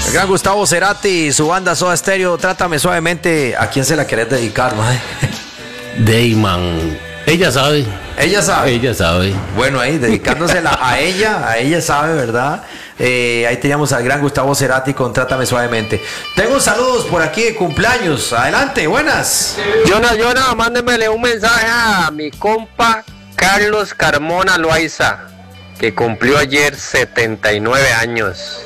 El gran Gustavo Cerati y su banda Soda Stereo, Trátame Suavemente. ¿A quién se la querés dedicar, mae? Dayman. Ella sabe. Ella sabe. Ella sabe. Bueno, ahí dedicándosela a ella sabe, ¿verdad? Ahí teníamos al gran Gustavo Cerati con Trátame Suavemente. Tengo saludos por aquí de cumpleaños. Adelante, buenas. Jonah, mándemele un mensaje a mi compa Carlos Carmona Loaiza, que cumplió ayer 79 años.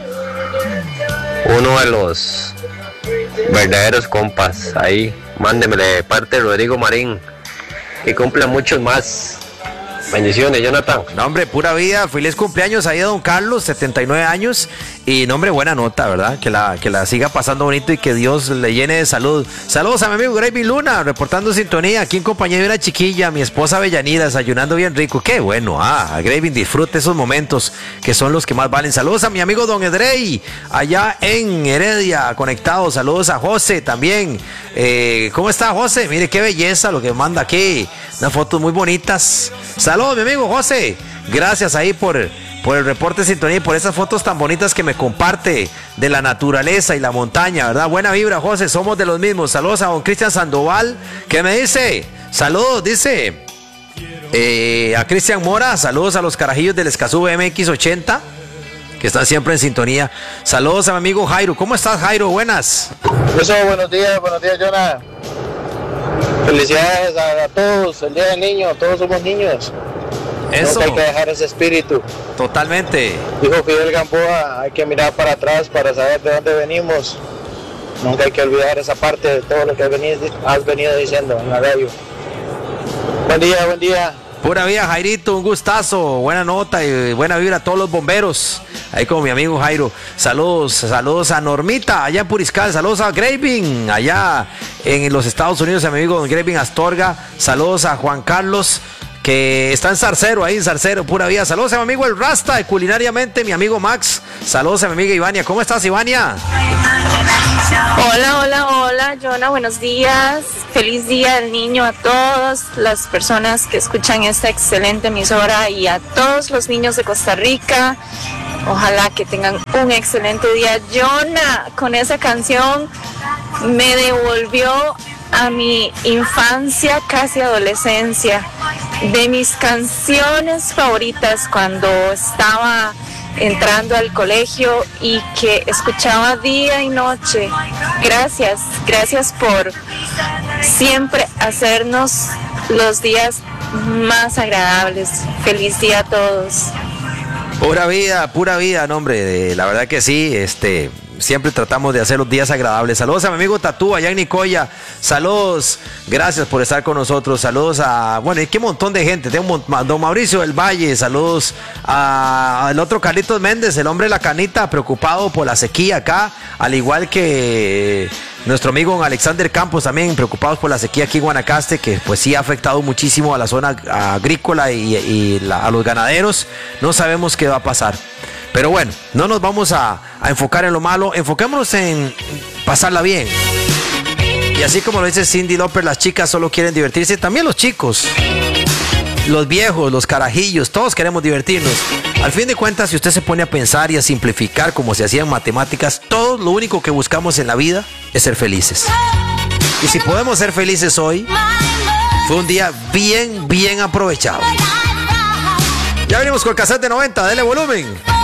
Uno de los verdaderos compas. Ahí, mándemele de parte de Rodrigo Marín, que cumpla muchos más. Bendiciones, Jonathan. No, hombre, pura vida. Feliz cumpleaños ahí a don Carlos, 79 años. Y, no, hombre, buena nota, ¿verdad? Que la siga pasando bonito y que Dios le llene de salud. Saludos a mi amigo Gravy Luna, reportando sintonía aquí en compañía de una chiquilla, mi esposa Avellanida, desayunando bien rico. Qué bueno, Gravy, disfrute esos momentos que son los que más valen. Saludos a mi amigo Don Edrey, allá en Heredia, conectado. Saludos a José también. ¿Cómo está, José? Mire qué belleza lo que manda aquí. Unas fotos muy bonitas. Saludos, mi amigo José. Gracias ahí por el reporte de sintonía y por esas fotos tan bonitas que me comparte de la naturaleza y la montaña, ¿verdad? Buena vibra, José, somos de los mismos. Saludos a don Cristian Sandoval, que me dice, saludos, dice a Cristian Mora, saludos a los carajillos del Escazú MX80, que están siempre en sintonía. Saludos a mi amigo Jairo. ¿Cómo estás, Jairo? Buenas. Eso, buenos días, Jonah. Felicidades a todos, el Día del Niño, todos somos niños. Eso. Nunca hay que dejar ese espíritu. Totalmente. Dijo Fidel Gamboa, hay que mirar para atrás para saber de dónde venimos. Nunca hay que olvidar esa parte de todo lo que has venido diciendo en la radio. Buen día. Pura vida, Jairito, un gustazo, buena nota y buena vibra a todos los bomberos. Ahí como mi amigo Jairo. Saludos a Normita, allá en Puriscal. Saludos a Graving, allá en los Estados Unidos, a mi amigo Graving Astorga. Saludos a Juan Carlos, que está en Zarcero, ahí en Zarcero, pura vida. Saludos a mi amigo El Rasta, de Culinariamente, mi amigo Max. Saludos a mi amiga Ivania. ¿Cómo estás, Ivania? Hola, Jonah, buenos días. Feliz Día del Niño a todas las personas que escuchan esta excelente emisora y a todos los niños de Costa Rica. Ojalá que tengan un excelente día. Jonah, con esa canción me devolvió a mi infancia, casi adolescencia, de mis canciones favoritas cuando estaba entrando al colegio y que escuchaba día y noche. Gracias por siempre hacernos los días más agradables. Feliz día a todos. Pura vida, no, hombre, la verdad que sí, siempre tratamos de hacer los días agradables. Saludos a mi amigo Tatú allá en Nicoya. Saludos, gracias por estar con nosotros. Saludos y qué montón de gente. Tengo don Mauricio del Valle. Saludos al otro Carlitos Méndez, el hombre de la canita, preocupado por la sequía acá, al igual que nuestro amigo don Alexander Campos, también preocupados por la sequía aquí en Guanacaste, que pues sí ha afectado muchísimo a la zona agrícola y a los ganaderos. No sabemos qué va a pasar. Pero bueno, no nos vamos a enfocar en lo malo, enfoquémonos en pasarla bien. Y así como lo dice Cindy Lauper, las chicas solo quieren divertirse, también los chicos, los viejos, los carajillos, todos queremos divertirnos. Al fin de cuentas, si usted se pone a pensar y a simplificar como se hacían matemáticas, todos lo único que buscamos en la vida es ser felices. Y si podemos ser felices hoy, fue un día bien aprovechado. Ya venimos con el cassette de 90, dele volumen.